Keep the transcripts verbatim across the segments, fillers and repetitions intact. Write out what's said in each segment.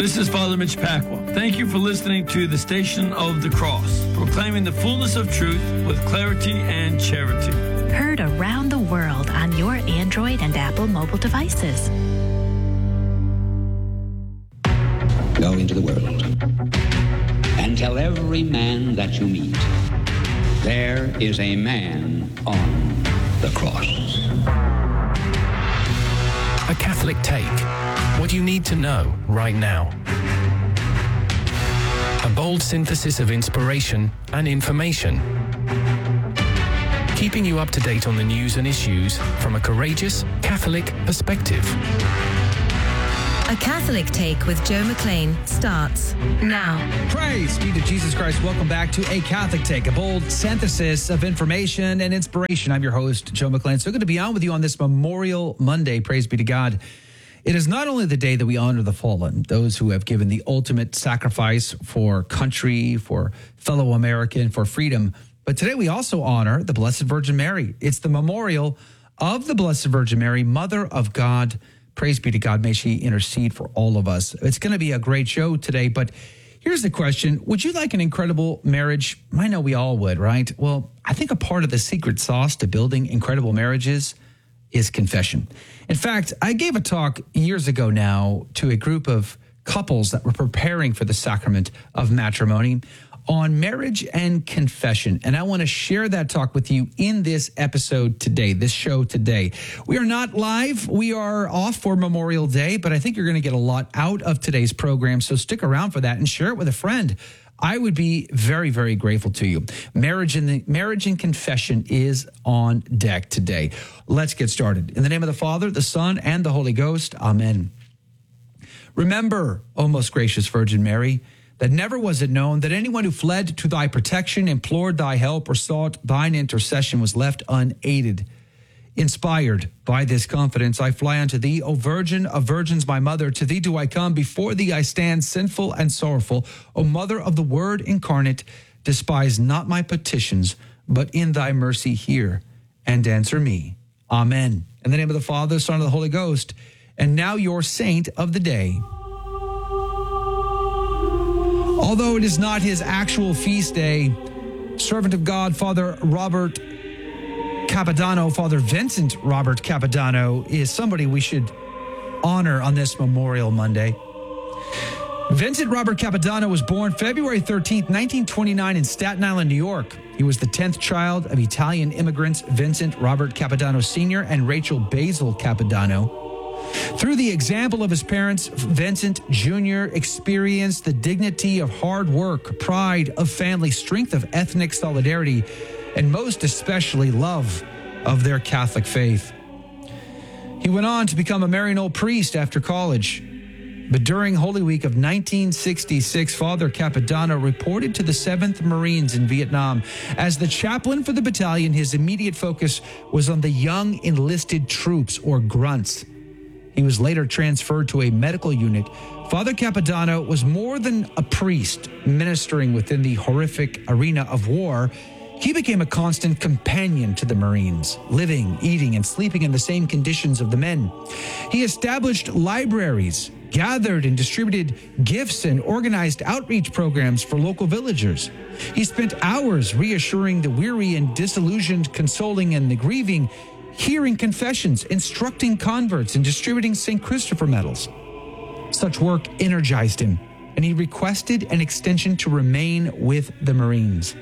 This is Father Mitch Pacwa. Thank you for listening to the Station of the Cross, proclaiming the fullness of truth with clarity and charity. Heard around the world on your Android and Apple mobile devices. Go into the world and tell every man that you meet, there is a man on the cross. A Catholic Take. What you need to know right now. A bold synthesis of inspiration and information. Keeping you up to date on the news and issues from a courageous Catholic perspective. A Catholic Take with Joe McLean starts now. Praise be to Jesus Christ. Welcome back to A Catholic Take, a bold synthesis of information and inspiration. I'm your host, Joe McLean. So good to be on with you on this Memorial Monday. Praise be to God. It is not only the day that we honor the fallen, those who have given the ultimate sacrifice for country, for fellow American, for freedom, but today we also honor the Blessed Virgin Mary. It's the memorial of the Blessed Virgin Mary, Mother of God. Praise be to God. May she intercede for all of us. It's going to be a great show today, but here's the question. Would you like an incredible marriage? I know we all would, right? Well, I think a part of the secret sauce to building incredible marriages is confession. In fact, I gave a talk years ago now to a group of couples that were preparing for the sacrament of matrimony on marriage and confession. And I want to share that talk with you in this episode today, this show today. We are not live. We are off for Memorial Day, but I think you're going to get a lot out of today's program. So stick around for that and share it with a friend. I would be very, very grateful to you. Marriage and the marriage and confession is on deck today. Let's get started. In the name of the Father, the Son, and the Holy Ghost. Amen. Remember, O most gracious Virgin Mary, that never was it known that anyone who fled to thy protection, implored thy help, or sought thine intercession was left unaided. Inspired by this confidence, I fly unto thee, O Virgin of Virgins, my mother. To thee do I come, before thee I stand, sinful and sorrowful. O Mother of the Word incarnate, despise not my petitions, but in thy mercy hear and answer me. Amen. In the name of the Father, the Son, and the Holy Ghost. And now your saint of the day. Although it is not his actual feast day, servant of God, Father Robert Capodanno, Father Vincent Robert Capodanno, is somebody we should honor on this Memorial Monday. Vincent Robert Capodanno was born February thirteenth, nineteen twenty-nine in Staten Island, New York. He was the tenth child of Italian immigrants Vincent Robert Capodanno Senior and Rachel Basil Capodanno. Through the example of his parents, Vincent Junior experienced the dignity of hard work, pride of family, strength of ethnic solidarity, and most especially love of their Catholic faith. He went on to become a Maryknoll priest after college. But during Holy Week of nineteen sixty-six, Father Capodanno reported to the seventh Marines in Vietnam. As the chaplain for the battalion, his immediate focus was on the young enlisted troops, or grunts. He was later transferred to a medical unit. Father Capodanno was more than a priest ministering within the horrific arena of war. He became a constant companion to the Marines, living, eating, and sleeping in the same conditions of the men. He established libraries, gathered and distributed gifts, and organized outreach programs for local villagers. He spent hours reassuring the weary and disillusioned, consoling and the grieving, hearing confessions, instructing converts, and distributing Saint Christopher medals. Such work energized him, and he requested an extension to remain with the Marines.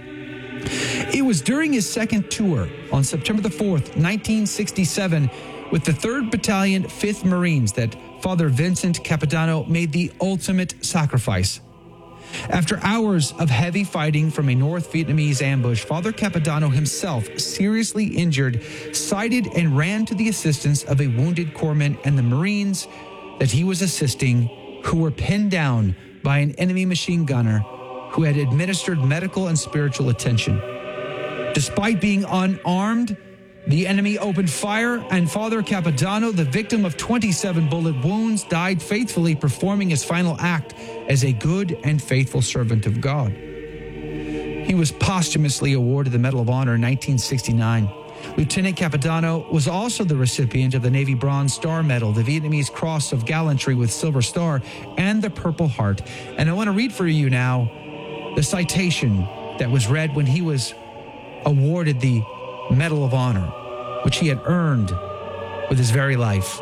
It was during his second tour on September the fourth, nineteen sixty-seven, with the third Battalion, fifth Marines, that Father Vincent Capodanno made the ultimate sacrifice. After hours of heavy fighting from a North Vietnamese ambush, Father Capodanno himself, seriously injured, sighted and ran to the assistance of a wounded corpsman and the Marines that he was assisting, who were pinned down by an enemy machine gunner who had administered medical and spiritual attention. Despite being unarmed, the enemy opened fire, and Father Capodanno, the victim of twenty-seven bullet wounds, died faithfully performing his final act as a good and faithful servant of God. He was posthumously awarded the Medal of Honor in nineteen sixty-nine. Lieutenant Capodanno was also the recipient of the Navy Bronze Star Medal, the Vietnamese Cross of Gallantry with Silver Star, and the Purple Heart. And I want to read for you now the citation that was read when he was awarded the Medal of Honor, which he had earned with his very life.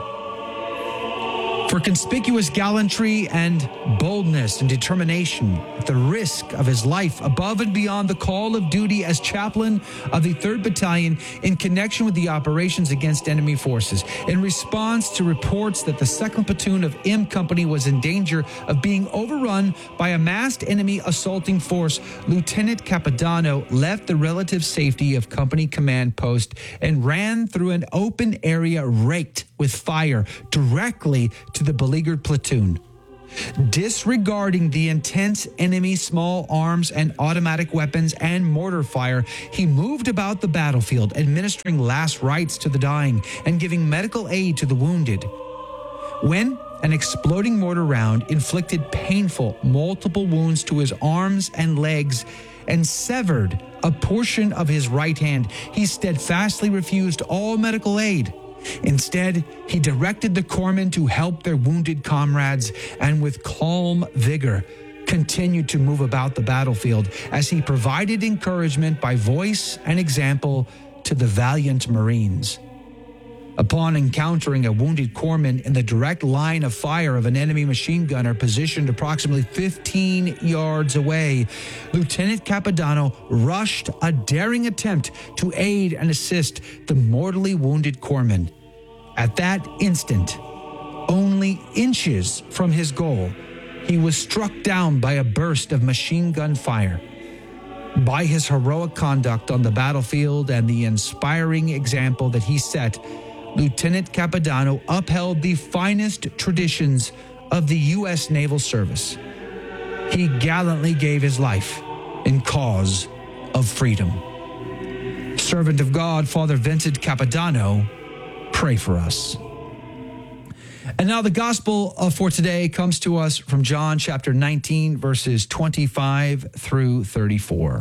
For conspicuous gallantry and boldness and determination at the risk of his life above and beyond the call of duty as chaplain of the third Battalion in connection with the operations against enemy forces. In response to reports that the second Platoon of M Company was in danger of being overrun by a massed enemy assaulting force, Lieutenant Capodanno left the relative safety of company command post and ran through an open area raked with fire directly to the beleaguered platoon. Disregarding the intense enemy small arms and automatic weapons and mortar fire, he moved about the battlefield, administering last rites to the dying and giving medical aid to the wounded. When an exploding mortar round inflicted painful multiple wounds to his arms and legs and severed a portion of his right hand, he steadfastly refused all medical aid. Instead, he directed the corpsmen to help their wounded comrades and with calm vigor continued to move about the battlefield as he provided encouragement by voice and example to the valiant Marines. Upon encountering a wounded corpsman in the direct line of fire of an enemy machine gunner positioned approximately fifteen yards away, Lieutenant Capodanno rushed a daring attempt to aid and assist the mortally wounded corpsman. At that instant, only inches from his goal, he was struck down by a burst of machine gun fire. By his heroic conduct on the battlefield and the inspiring example that he set, Lieutenant Capodanno upheld the finest traditions of the U S Naval Service. He gallantly gave his life in cause of freedom. Servant of God, Father Vincent Capodanno, pray for us. And now the gospel for today comes to us from John chapter nineteen, verses twenty-five through thirty-four.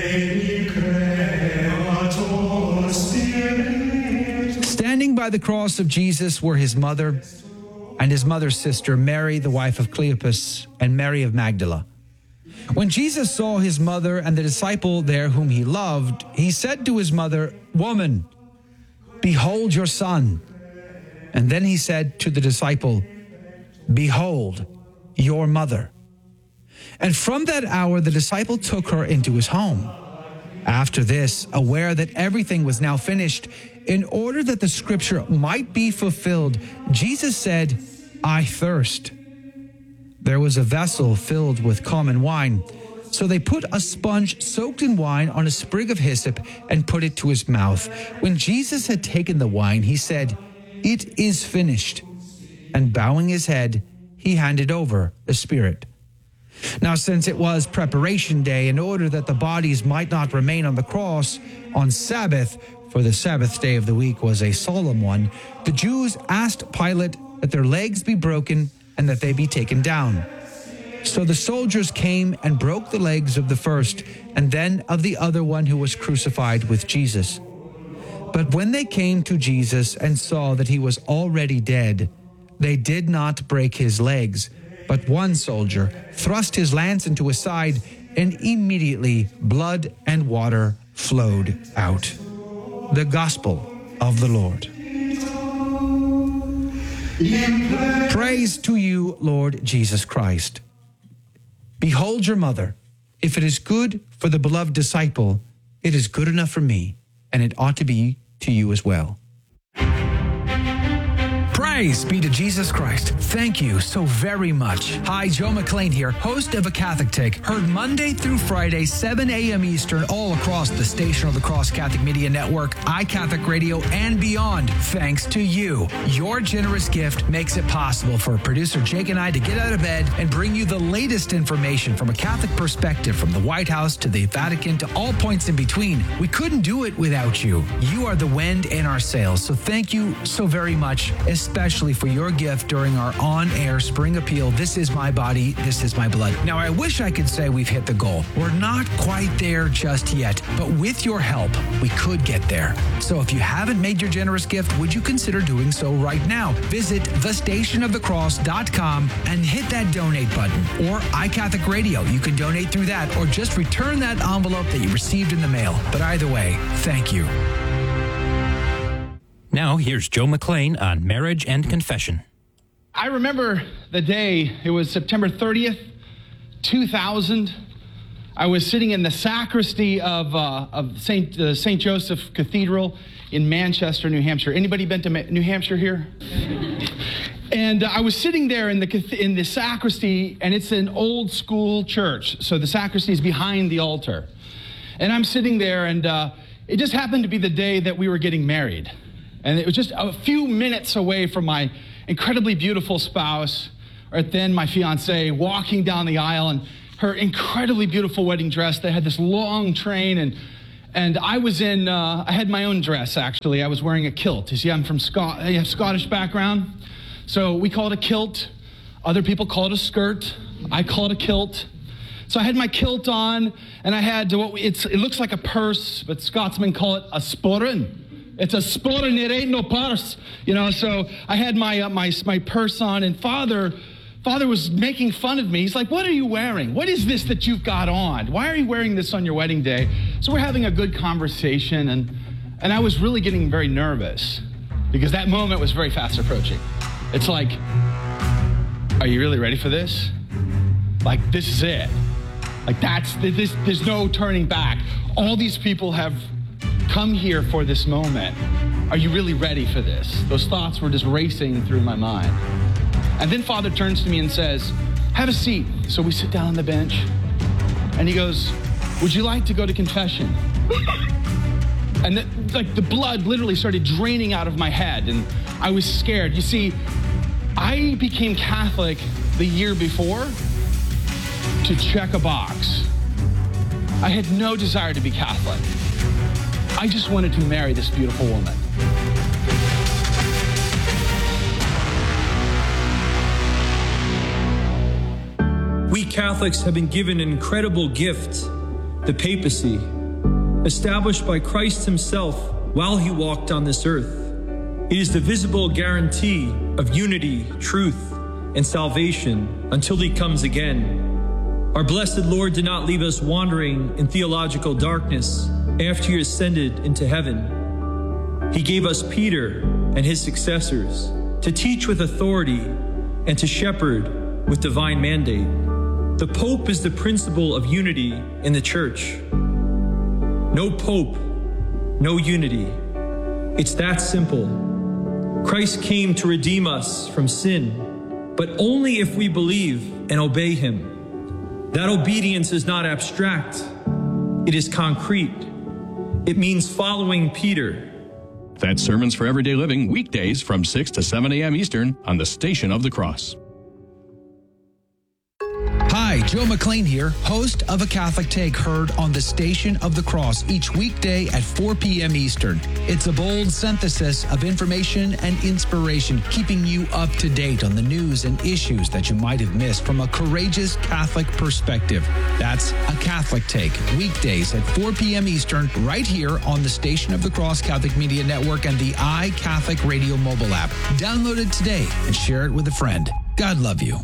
Standing by the cross of Jesus were his mother and his mother's sister, Mary, the wife of Cleopas, and Mary of Magdala. When Jesus saw his mother and the disciple there whom he loved, he said to his mother, "Woman, behold your son." And then he said to the disciple, "Behold your mother." And from that hour, the disciple took her into his home. After this, aware that everything was now finished, in order that the scripture might be fulfilled, Jesus said, "I thirst." There was a vessel filled with common wine. So they put a sponge soaked in wine on a sprig of hyssop and put it to his mouth. When Jesus had taken the wine, he said, "It is finished." And bowing his head, he handed over the spirit. Now, since it was preparation day, in order that the bodies might not remain on the cross on Sabbath, for the Sabbath day of the week was a solemn one, the Jews asked Pilate that their legs be broken and that they be taken down. So the soldiers came and broke the legs of the first and then of the other one who was crucified with Jesus. But when they came to Jesus and saw that he was already dead, they did not break his legs. But one soldier thrust his lance into his side, and immediately blood and water flowed out. The Gospel of the Lord. Praise to you, Lord Jesus Christ. Behold your mother. If it is good for the beloved disciple, it is good enough for me, and it ought to be to you as well. Praise be to Jesus Christ. Thank you so very much. Hi, Joe McLean here, host of A Catholic Take, heard Monday through Friday, seven a.m. Eastern, all across the Station of the Cross Catholic Media Network, iCatholic Radio, and beyond. Thanks to you. Your generous gift makes it possible for producer Jake and I to get out of bed and bring you the latest information from a Catholic perspective, from the White House to the Vatican to all points in between. We couldn't do it without you. You are the wind in our sails, so thank you so very much, especially especially for your gift during our on-air spring appeal, This Is My Body, This Is My Blood. Now, I wish I could say we've hit the goal. We're not quite there just yet, but with your help, we could get there. So if you haven't made your generous gift, would you consider doing so right now? Visit the station of the cross dot com and hit that donate button. Or iCatholic Radio, you can donate through that, or just return that envelope that you received in the mail. But either way, thank you. Now, here's Joe McClain on Marriage and Confession. I remember the day, it was September thirtieth, two thousand. I was sitting in the sacristy of uh, of Saint uh, Saint Joseph Cathedral in Manchester, New Hampshire. Anybody been to Ma- New Hampshire here? And uh, I was sitting there in the in the sacristy, and it's an old school church. So the sacristy is behind the altar. And I'm sitting there, and uh, it just happened to be the day that we were getting married. And it was just a few minutes away from my incredibly beautiful spouse, or then my fiance, walking down the aisle, and her incredibly beautiful wedding dress that had this long train, and and I was in, uh, I had my own dress, actually. I was wearing a kilt. You see, I'm from Scot- I have Scottish background, so we call it a kilt. Other people call it a skirt. I call it a kilt. So I had my kilt on, and I had what we, it's, it looks like a purse, but Scotsmen call it a sporran. It's a sporran, it ain't no purse. You know, so I had my uh, my my purse on, and Father, Father was making fun of me. He's like, what are you wearing? What is this that you've got on? Why are you wearing this on your wedding day? So we're having a good conversation, and and I was really getting very nervous because that moment was very fast approaching. It's like, are you really ready for this? Like, this is it. Like, that's, this, there's no turning back. All these people have come here for this moment. Are you really ready for this? Those thoughts were just racing through my mind. And then Father turns to me and says, have a seat. So we sit down on the bench, and he goes, would you like to go to confession? And the, like the blood literally started draining out of my head, and I was scared. You see, I became Catholic the year before to check a box. I had no desire to be Catholic. I just wanted to marry this beautiful woman. We Catholics have been given an incredible gift, the papacy, established by Christ himself while he walked on this earth. It is the visible guarantee of unity, truth, and salvation until he comes again. Our blessed Lord did not leave us wandering in theological darkness after he ascended into heaven. He gave us Peter and his successors to teach with authority and to shepherd with divine mandate. The Pope is the principle of unity in the Church. No Pope, no unity. It's that simple. Christ came to redeem us from sin, but only if we believe and obey him. That obedience is not abstract. It is concrete. It means following Peter. That's Sermons for Everyday Living, weekdays from six to seven a.m. Eastern on the Station of the Cross. Hi, Joe McClain here, host of A Catholic Take, heard on the Station of the Cross each weekday at four p.m. Eastern. It's a bold synthesis of information and inspiration, keeping you up to date on the news and issues that you might have missed from a courageous Catholic perspective. That's A Catholic Take, weekdays at four p.m. Eastern, right here on the Station of the Cross Catholic Media Network and the iCatholic Radio mobile app. Download it today and share it with a friend. God love you.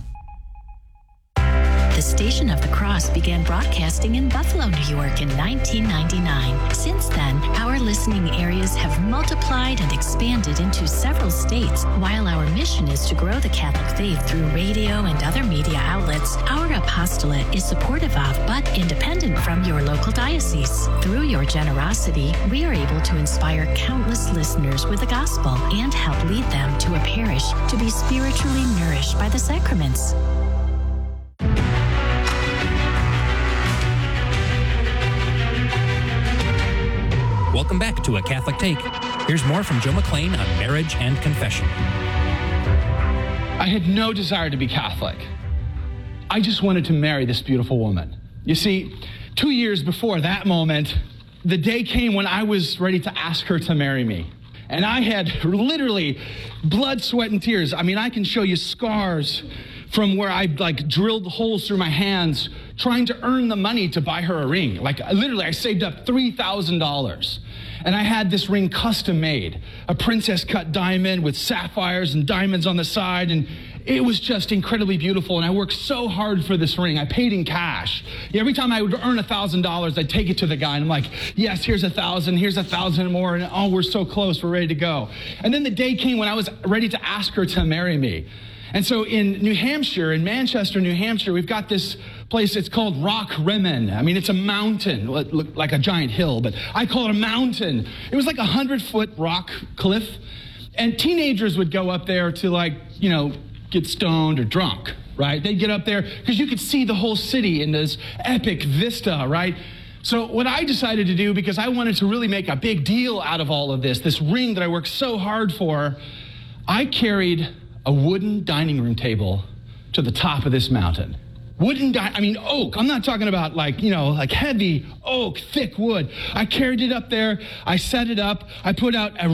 The Station of the Cross began broadcasting in Buffalo, New York in nineteen ninety-nine. Since then, our listening areas have multiplied and expanded into several states. While our mission is to grow the Catholic faith through radio and other media outlets, our apostolate is supportive of but independent from your local diocese. Through your generosity, we are able to inspire countless listeners with the gospel and help lead them to a parish to be spiritually nourished by the sacraments. Welcome back to A Catholic Take. Here's more from Joe McClain on marriage and confession. I had no desire to be Catholic. I just wanted to marry this beautiful woman. You see, two years before that moment, the day came when I was ready to ask her to marry me. And I had literally blood, sweat, and tears. I mean, I can show you scars from where I like drilled holes through my hands trying to earn the money to buy her a ring. Like literally, I saved up three thousand dollars. And I had this ring custom made, a princess cut diamond with sapphires and diamonds on the side. And it was just incredibly beautiful. And I worked so hard for this ring. I paid in cash. Every time I would earn one thousand dollars, I'd take it to the guy. And I'm like, yes, here's a thousand, here's a thousand more. And oh, we're so close, we're ready to go. And then the day came when I was ready to ask her to marry me. And so in New Hampshire, in Manchester, New Hampshire, we've got this place, it's called Rock Rimmon. I mean, it's a mountain, like a giant hill, but I call it a mountain. It was like a hundred-foot rock cliff, and teenagers would go up there to like, you know, get stoned or drunk, right? They'd get up there because you could see the whole city in this epic vista, right? So what I decided to do, because I wanted to really make a big deal out of all of this, this ring that I worked so hard for, I carried a wooden dining room table to the top of this mountain. Wooden, di- I mean, oak. I'm not talking about like, you know, like heavy oak, thick wood. I carried it up there. I set it up. I put out a